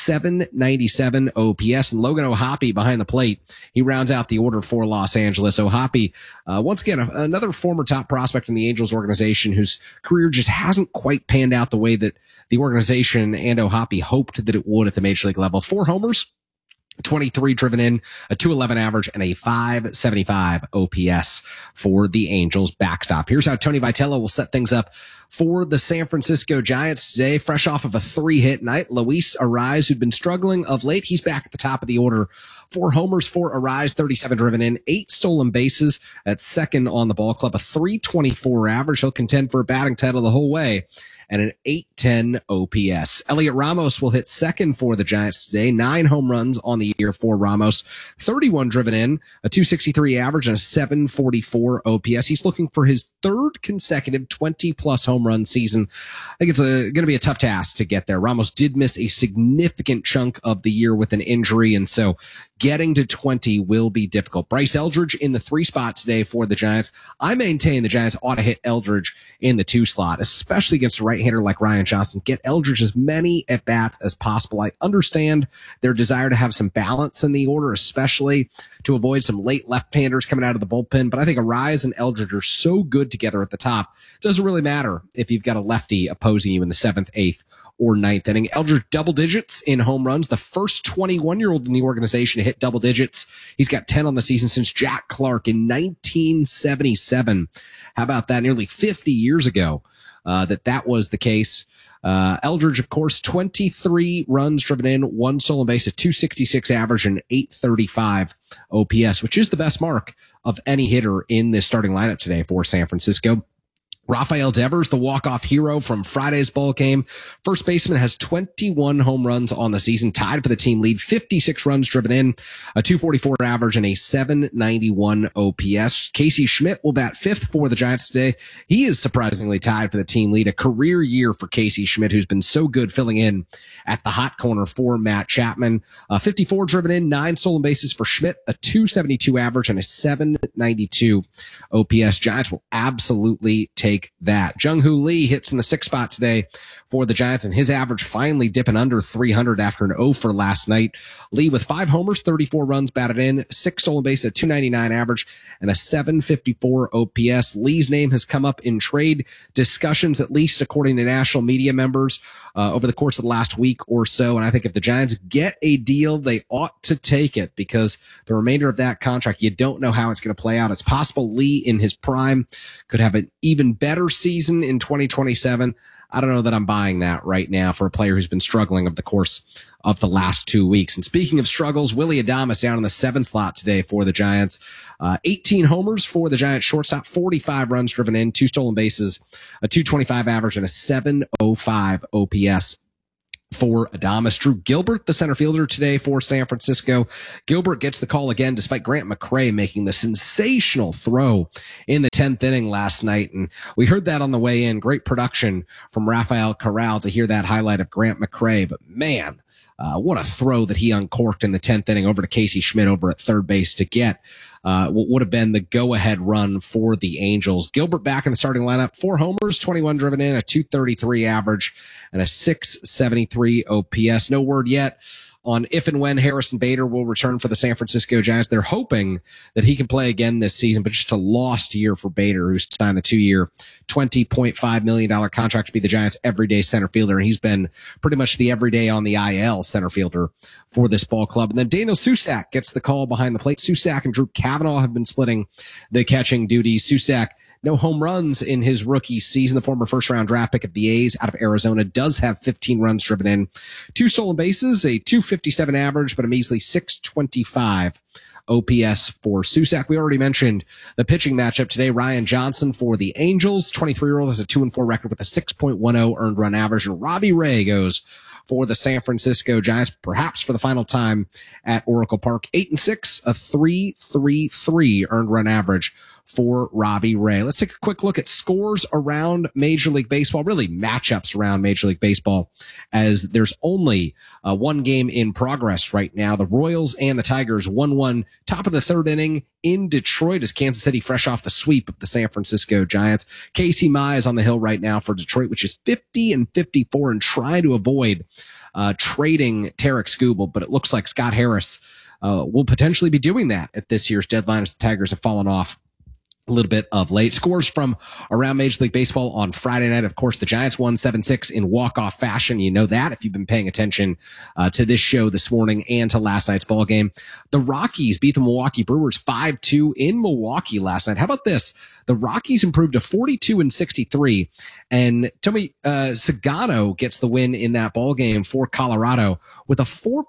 797 OPS. And Logan O'Hoppe behind the plate, he rounds out the order for Los Angeles. O'Hoppe, once again, another former top prospect in the Angels organization whose career just hasn't quite panned out the way that the organization and O'Hoppe hoped that it would at the major league level. 4 homers, 23 driven in, a 211 average, and a 575 OPS for the Angels backstop. Here's how Tony Vitello will set things up for the San Francisco Giants today. Fresh off of a 3-hit night, Luis Arraez, who'd been struggling of late, he's back at the top of the order. 4 homers for Arraez, 37 driven in, 8 stolen bases at second on the ball club, a 324 average. He'll contend for a batting title the whole way, and an 810 OPS. Elliot Ramos will hit second for the Giants today. 9 home runs on the year for Ramos. 31 driven in, a 263 average, and a 744 OPS. He's looking for his 3rd consecutive 20-plus home run season. I think it's going to be a tough task to get there. Ramos did miss a significant chunk of the year with an injury, and so getting to 20 will be difficult. Bryce Eldridge in the 3 spot today for the Giants. I maintain the Giants ought to hit Eldridge in the 2 slot, especially against a right-hander like Ryan Johnson. Get Eldridge as many at-bats as possible. I understand their desire to have some balance in the order, especially to avoid some late left-handers coming out of the bullpen, but I think Arraez and Eldridge are so good together at the top. It doesn't really matter if you've got a lefty opposing you in the 7th, 8th, or 9th inning. Eldridge double digits in home runs, the first 21-year-old in the organization to hit double digits. He's got 10 on the season since Jack Clark in 1977. How about that? Nearly 50 years ago that was the case. Eldridge, of course, 23 runs driven in, 1 stolen base, a 266 average, and 835 OPS, which is the best mark of any hitter in this starting lineup today for San Francisco. Rafael Devers, the walk-off hero from Friday's ball game. First baseman has 21 home runs on the season, tied for the team lead, 56 runs driven in, a 244 average, and a 791 OPS. Casey Schmidt will bat 5th for the Giants today. He is surprisingly tied for the team lead, a career year for Casey Schmidt, who's been so good filling in at the hot corner for Matt Chapman. 54 driven in, 9 stolen bases for Schmidt, a 272 average, and a 792 OPS. Giants will absolutely take that. Jung-Hoo Lee hits in the 6th spot today for the Giants, and his average finally dipping under 300 after an 0 for last night. Lee with 5 homers, 34 runs batted in, 6 stolen base, a 299 average, and a 754 OPS. Lee's name has come up in trade discussions, at least according to national media members, over the course of the last week or so. And I think if the Giants get a deal, they ought to take it, because the remainder of that contract, you don't know how it's going to play out. It's possible Lee in his prime could have an even better season in 2027. I don't know that I'm buying that right now for a player who's been struggling over the course of the last 2 weeks. And speaking of struggles, Willy Adames down in the 7th slot today for the Giants. 18 homers for the Giants shortstop, 45 runs driven in, 2 stolen bases, a 225 average, and a 705 OPS for Adames. Drew Gilbert, the center fielder today for San Francisco. Gilbert gets the call again, despite Grant McCray making the sensational throw in the 10th inning last night. And we heard that on the way in. Great production from Rafael Corral to hear that highlight of Grant McCray. But man, what a throw that he uncorked in the 10th inning over to Casey Schmidt over at third base to get what would have been the go-ahead run for the Angels. Gilbert back in the starting lineup, 4 homers, 21 driven in, a 233 average, and a 673 OPS. No word yet on if and when Harrison Bader will return for the San Francisco Giants. They're hoping that he can play again this season, but just a lost year for Bader, who signed the 2-year, $20.5 million contract to be the Giants' everyday center fielder. And he's been pretty much the everyday on the IL center fielder for this ball club. And then Daniel Susac gets the call behind the plate. Susac and Drew Cavanaugh have been splitting the catching duties. Susac, no home runs in his rookie season. The former first-round draft pick of the A's out of Arizona does have 15 runs driven in, 2 stolen bases, a 257 average, but a measly 625 OPS for Susac. We already mentioned the pitching matchup today. Ryan Johnson for the Angels, 23-year-old, has a 2-4 record with a 6.10 earned run average. And Robbie Ray goes for the San Francisco Giants, perhaps for the final time at Oracle Park. 8-6, a 3.33 earned run average for Robbie Ray. Let's take a quick look at scores around Major League Baseball, really matchups around Major League Baseball, as there's only one game in progress right now. The Royals and the Tigers 1-1, top of the 3rd inning in Detroit, as Kansas City fresh off the sweep of the San Francisco Giants. Casey Mize on the hill right now for Detroit, which is 50-54, and trying to avoid trading Tarek Skubal, but it looks like Scott Harris will potentially be doing that at this year's deadline, as the Tigers have fallen off a little bit of late. Scores from around Major League Baseball on Friday night. Of course, the Giants won 7-6 in walk-off fashion. You know that if you've been paying attention to this show this morning and to last night's ball game. The Rockies beat the Milwaukee Brewers 5-2 in Milwaukee last night. How about this? The Rockies improved to 42-63, and Tommy Sagano gets the win in that ball game for Colorado with a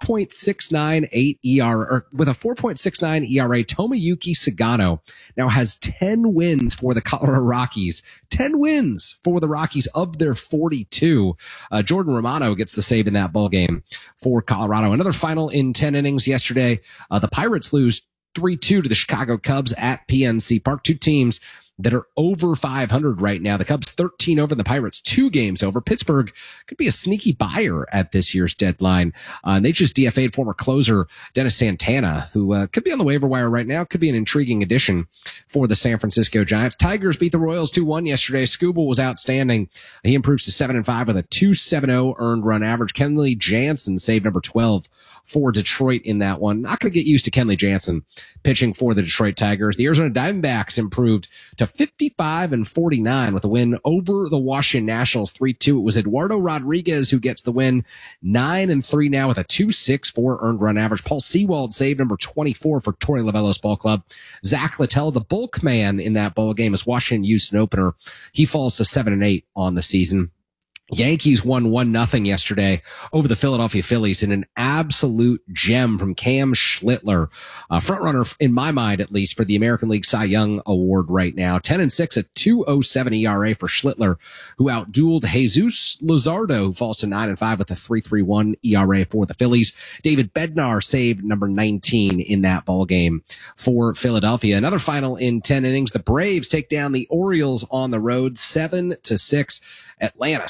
4.698 ERA. Or with a 4.69 ERA, Tomoyuki Sagano now has 10 wins for the Colorado Rockies. 10 wins for the Rockies of their 42. Jordan Romano gets the save in that ball game for Colorado. Another final in 10 innings yesterday. The Pirates lose 3-2 to the Chicago Cubs at PNC Park. Two teams that are over 500 right now. The Cubs 13 over, the Pirates 2 games over. Pittsburgh could be a sneaky buyer at this year's deadline. They just DFA'd former closer Dennis Santana, who could be on the waiver wire right now. Could be an intriguing addition for the San Francisco Giants. Tigers beat the Royals 2-1 yesterday. Skubal was outstanding. He improves to 7-5 with a 2.70 earned run average. Kenley Jansen saved number 12 for Detroit in that one. Not going to get used to Kenley Jansen pitching for the Detroit Tigers. The Arizona Diamondbacks improved to 55-49 with a win over the Washington Nationals 3-2. It was Eduardo Rodriguez who gets the win, 9-3 now with a 2.64 earned run average. Paul Sewald saved number 24 for Torey Lovullo's ball club. Zach Littell, the bulk man in that ball game, as Washington used an opener. He falls to 7-8 on the season. Yankees won 1-0 yesterday over the Philadelphia Phillies in an absolute gem from Cam Schlittler, front runner in my mind, at least, for the American League Cy Young Award right now. 10-6, a 2.07 ERA for Schlittler, who outdueled Jesus Luzardo, who falls to 9-5 with a 3.31 ERA for the Phillies. David Bednar saved number 19 in that ball game for Philadelphia. Another final in 10 innings. The Braves take down the Orioles on the road 7-6. Atlanta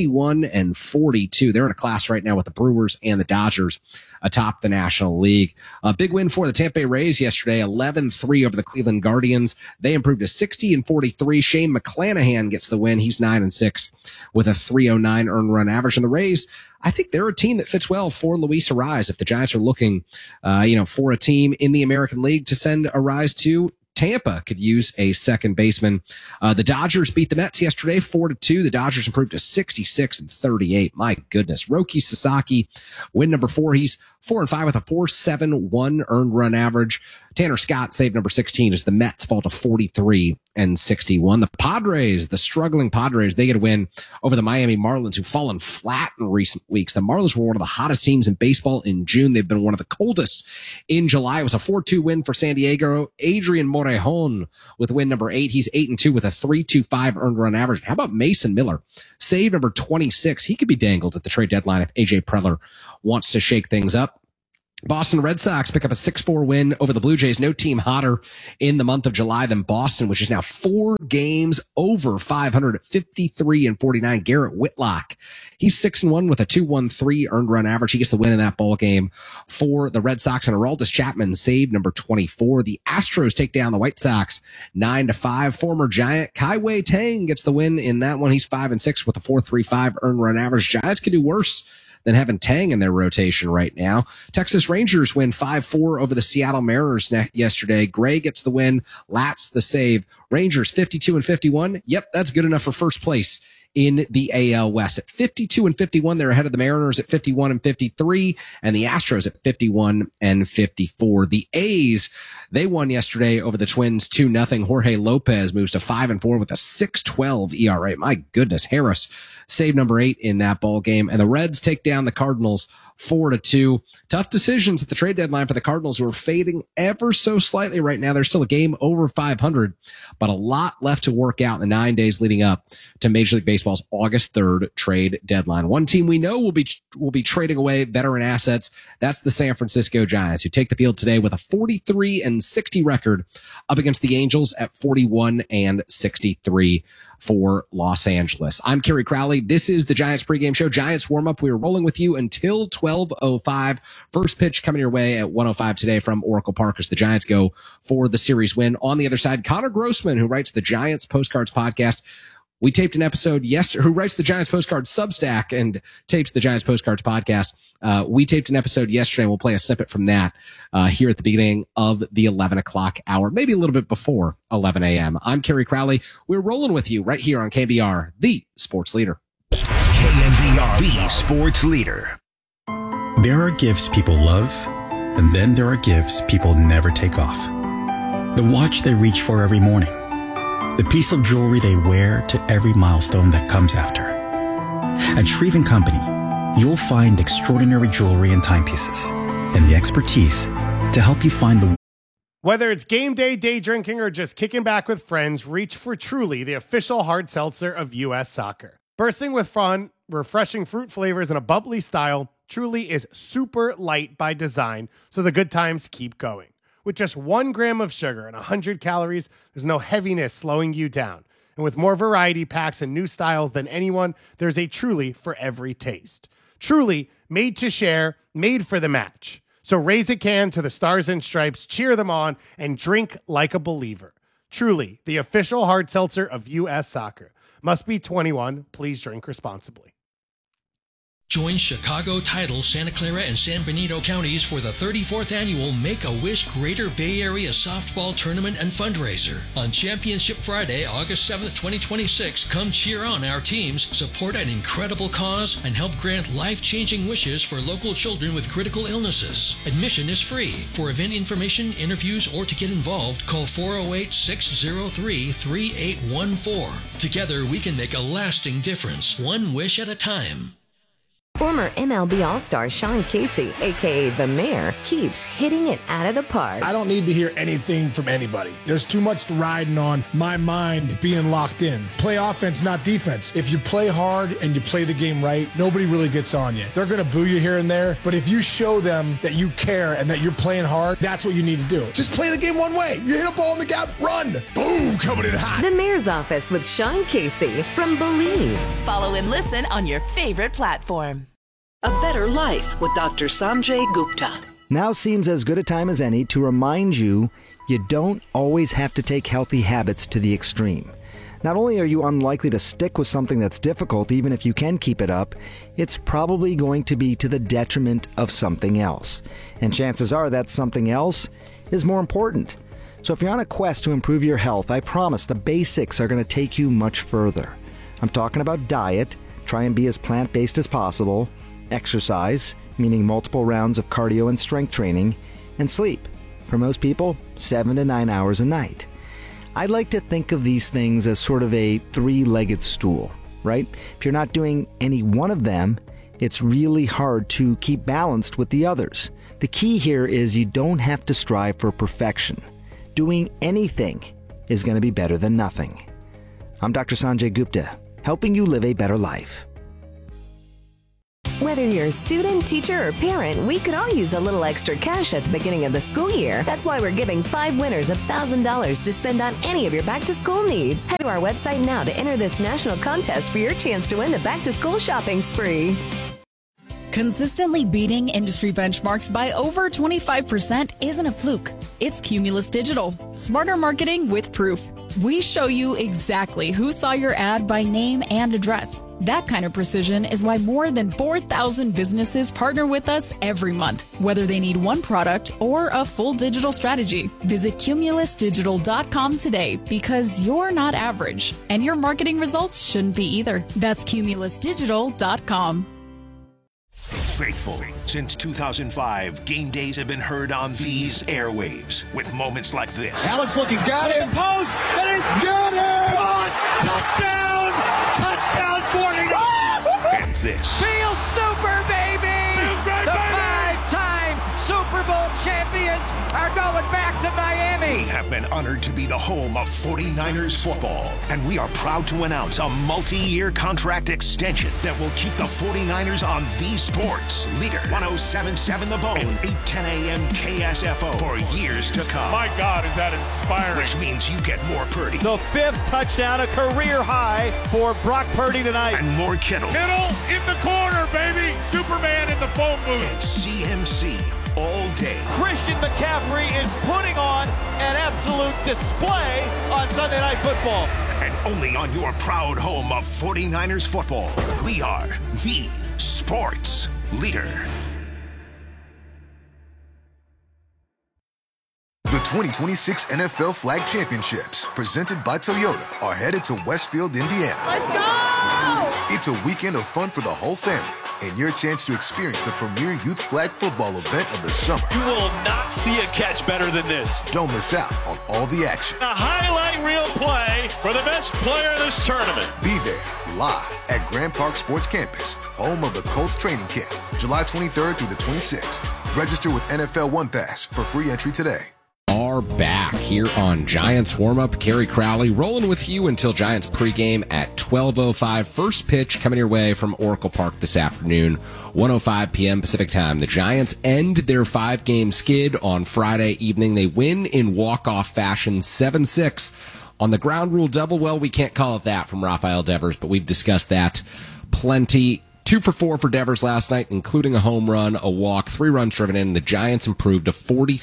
61-42. They're in a class right now with the Brewers and the Dodgers atop the National League. A big win for the Tampa Bay Rays yesterday, 11-3 over the Cleveland Guardians. They improved to 60-43. Shane McClanahan gets the win. He's 9-6 with a 3.09 earned run average. And the Rays, I think they're a team that fits well for Luis Arraez. If the Giants are looking, for a team in the American League to send Arraez to, Tampa could use a second baseman. The Dodgers beat the Mets yesterday 4-2. The Dodgers improved to 66-38. My goodness. Roki Sasaki, win number 4. He's 4-5 with a 4.71 earned run average. Tanner Scott saved number 16 as the Mets fall to 43-61. The Padres, the struggling Padres, they get a win over the Miami Marlins, who've fallen flat in recent weeks. The Marlins were one of the hottest teams in baseball in June. They've been one of the coldest in July. It was a 4-2 win for San Diego. Adrian Morejon with win number 8. He's 8-2 with a 3.25 earned run average. How about Mason Miller? Save number 26. He could be dangled at the trade deadline if AJ Preller wants to shake things up. Boston Red Sox pick up a 6-4 win over the Blue Jays. No team hotter in the month of July than Boston, which is now 4 games over 500 at 53-49. Garrett Whitlock, he's 6-1 with a 2.13 earned run average. He gets the win in that ball game for the Red Sox. And Aroldis Chapman saved number 24. The Astros take down the White Sox 9-5. Former Giant Kai Wei Tang gets the win in that one. He's 5-6 with a 4.35 earned run average. Giants can do worse than having Tang in their rotation right now. Texas Rangers win 5-4 over the Seattle Mariners yesterday. Gray gets the win. Latz the save. Rangers 52-51. Yep, that's good enough for first place in the AL West. At 52-51, they're ahead of the Mariners at 51-53, and the Astros at 51-54. The A's, they won yesterday over the Twins 2-0. Jorge Lopez moves to 5-4 with a 6.12 ERA. My goodness, Harris saved number 8 in that ball game, and the Reds take down the Cardinals 4-2. Tough decisions at the trade deadline for the Cardinals, who are fading ever so slightly right now. They're still a game over 500, but a lot left to work out in the 9 days leading up to Major League Baseball's August 3rd trade deadline. One team we know will be trading away veteran assets. That's the San Francisco Giants, who take the field today with a 43-60 record up against the Angels at 41-63 for Los Angeles. I'm Kerry Crowley. This is the Giants pregame show. Giants warm up. We are rolling with you until 12:05. First pitch coming your way at 1:05 today from Oracle Park as the Giants go for the series win. On the other side, Connor Grossman, who writes the Giants Postcards podcast. We taped an episode yesterday, who writes the Giants Postcards Substack and tapes the Giants Postcards podcast. We taped an episode yesterday, and we'll play a snippet from that here at the beginning of the 11 o'clock hour, maybe a little bit before 11 a.m. I'm Kerry Crowley. We're rolling with you right here on KNBR, the sports leader. KNBR, the sports leader. There are gifts people love, and then there are gifts people never take off. The watch they reach for every morning. The piece of jewelry they wear to every milestone that comes after. At Shreve & Company, you'll find extraordinary jewelry and timepieces, and the expertise to help you find the... Whether it's game day, day drinking, or just kicking back with friends, reach for Truly, the official hard seltzer of U.S. Soccer. Bursting with fun, refreshing fruit flavors, and a bubbly style, Truly is super light by design, so the good times keep going. With just 1 gram of sugar and 100 calories, there's no heaviness slowing you down. And with more variety packs and new styles than anyone, there's a Truly for every taste. Truly, made to share, made for the match. So raise a can to the Stars and Stripes, cheer them on, and drink like a believer. Truly, the official hard seltzer of U.S. Soccer. Must be 21. Please drink responsibly. Join Chicago Title, Santa Clara, and San Benito counties for the 34th annual Make-A-Wish Greater Bay Area Softball Tournament and Fundraiser. On Championship Friday, August 7th, 2026, come cheer on our teams, support an incredible cause, and help grant life-changing wishes for local children with critical illnesses. Admission is free. For event information, interviews, or to get involved, call 408-603-3814. Together, we can make a lasting difference, one wish at a time. Former MLB All-Star Sean Casey, a.k.a. The Mayor, keeps hitting it out of the park. I don't need to hear anything from anybody. There's too much riding on my mind being locked in. Play offense, not defense. If you play hard and you play the game right, nobody really gets on you. They're going to boo you here and there, but if you show them that you care and that you're playing hard, that's what you need to do. Just play the game one way. You hit a ball in the gap, run. Boom, coming in hot. The Mayor's Office with Sean Casey from Believe. Follow and listen on your favorite platform. A Better Life with Dr. Sanjay Gupta. Now seems as good a time as any to remind you don't always have to take healthy habits to the extreme. Not only are you unlikely to stick with something that's difficult, even if you can keep it up, it's probably going to be to the detriment of something else. And chances are that something else is more important. So if you're on a quest to improve your health, I promise the basics are going to take you much further. I'm talking about diet. Try and be as plant-based as possible. Exercise, meaning multiple rounds of cardio and strength training, and sleep. For most people, 7 to 9 hours a night. I like to think of these things as sort of a three-legged stool, right? If you're not doing any one of them, it's really hard to keep balanced with the others. The key here is you don't have to strive for perfection. Doing anything is going to be better than nothing. I'm Dr. Sanjay Gupta, helping you live a better life. Whether you're a student, teacher, or parent, we could all use a little extra cash at the beginning of the school year. That's why we're giving 5 winners $1,000 to spend on any of your back-to-school needs. Head to our website now to enter this national contest for your chance to win the back-to-school shopping spree. Consistently beating industry benchmarks by over 25% isn't a fluke. It's Cumulus Digital. Smarter marketing with proof. We show you exactly who saw your ad by name and address. That kind of precision is why more than 4,000 businesses partner with us every month, whether they need one product or a full digital strategy. Visit cumulusdigital.com today because you're not average, and your marketing results shouldn't be either. That's cumulusdigital.com. Faithful. Since 2005, game days have been heard on these airwaves with moments like this. Alex looking, got it, post, and it's got it! Touchdown! Touchdown 49! And this. Feel super, baby! The 5-time Super Bowl champions are going back to Miami! We have been honored to be the home of 49ers football, and we are proud to announce a multi-year contract extension that will keep the 49ers on the sports leader. 107.7 The Bone and 8:10 a.m. KSFO for years to come. My God, is that inspiring? Which means you get more Purdy. The 5th touchdown, a career high for Brock Purdy tonight. And more Kittle. Kittle in the corner, baby! Superman in the phone booth. And CMC all day. Christian McCaffrey is putting on an absolute display on Sunday Night Football. And only on your proud home of 49ers football, we are the sports leader. The 2026 NFL Flag Championships, presented by Toyota, are headed to Westfield, Indiana. Let's go! It's a weekend of fun for the whole family, and your chance to experience the premier youth flag football event of the summer. You will not see a catch better than this. Don't miss out on all the action. A highlight reel play for the best player in this tournament. Be there, live at Grand Park Sports Campus, home of the Colts training camp, July 23rd through the 26th. Register with NFL One Pass for free entry today. Are back here on Giants warm-up. Kerry Crowley rolling with you until Giants pregame at 12:05. First pitch coming your way from Oracle Park this afternoon, 1:05 p.m. Pacific time. The Giants end their 5-game skid on Friday evening. They win in walk-off fashion, 7-6 on the ground rule double. Well, we can't call it that from Rafael Devers, but we've discussed that plenty. 2 for 4 for Devers last night, including a home run, a walk, 3 runs driven in. The Giants improved to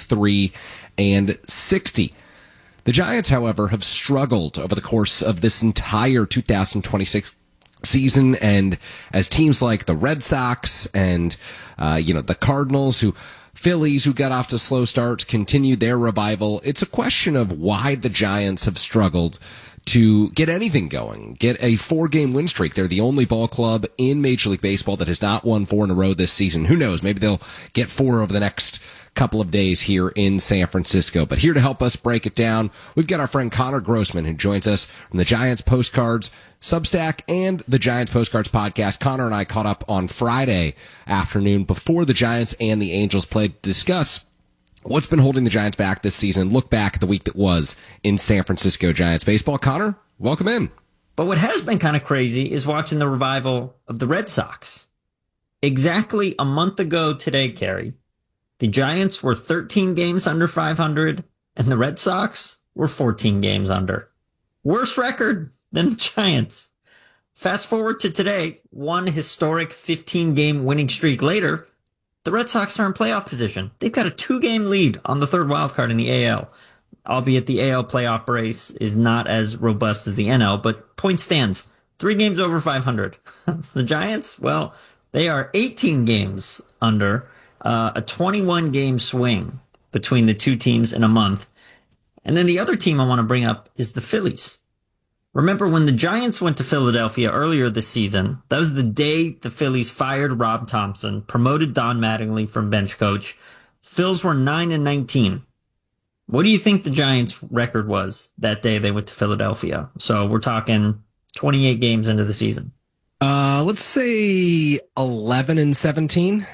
43-60. The Giants, however, have struggled over the course of this entire 2026 season. And as teams like the Red Sox and, the Cardinals, Phillies, who got off to slow starts, continued their revival, it's a question of why the Giants have struggled to get anything going, get a 4-game win streak. They're the only ball club in Major League Baseball that has not won 4 in a row this season. Who knows? Maybe they'll get 4 over the next couple of days here in San Francisco. But here to help us break it down, we've got our friend Connor Grossman, who joins us from the Giants Postcards Substack and the Giants Postcards podcast. Connor and I caught up on Friday afternoon before the Giants and the Angels played to discuss what's been holding the Giants back this season, look back at the week that was in San Francisco Giants baseball. Connor, welcome in. But what has been kind of crazy is watching the revival of the Red Sox. Exactly a month ago today, Kerry, the Giants were 13 games under 500, and the Red Sox were 14 games under. Worse record than the Giants. Fast forward to today, one historic 15-game winning streak later, the Red Sox are in playoff position. They've got a 2-game lead on the third wild card in the AL, albeit the AL playoff race is not as robust as the NL, but point stands, 3 games over 500. The Giants, well, they are 18 games under, a 21-game swing between the two teams in a month. And then the other team I want to bring up is the Phillies. Remember when the Giants went to Philadelphia earlier this season, that was the day the Phillies fired Rob Thompson, promoted Don Mattingly from bench coach. Phils were 9-19. What do you think the Giants' record was that day they went to Philadelphia? So we're talking 28 games into the season. Let's say 11-17.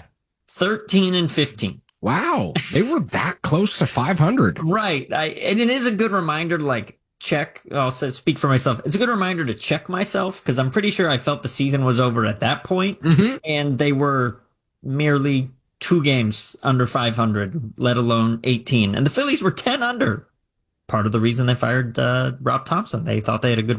13-15. Wow. They were that close to 500. Right. And it is a good reminder to check. I'll speak for myself. It's a good reminder to check myself because I'm pretty sure I felt the season was over at that point, and they were merely 2 games under 500, let alone 18. And the Phillies were 10 under. Part of the reason they fired Rob Thompson. They thought they had a good